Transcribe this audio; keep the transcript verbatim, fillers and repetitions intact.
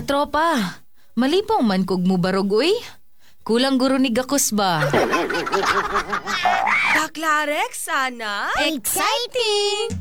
tropa, malipong man kog mo barog uy. Kulang guro ni Gakos ba? Baklarek, sana? Exciting!